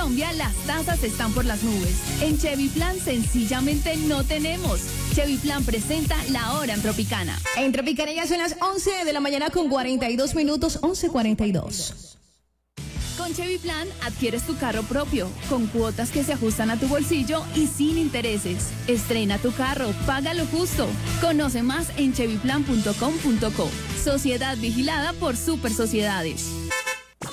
Colombia las tasas están por las nubes. En Chevy Plan sencillamente no tenemos. Chevy Plan presenta La Hora en Tropicana. En Tropicana ya son las 11 de la mañana con 42 minutos, 11:42. Con Chevy Plan adquieres tu carro propio, con cuotas que se ajustan a tu bolsillo y sin intereses. Estrena tu carro, págalo justo. Conoce más en chevyplan.com.co. Sociedad vigilada por Super Sociedades.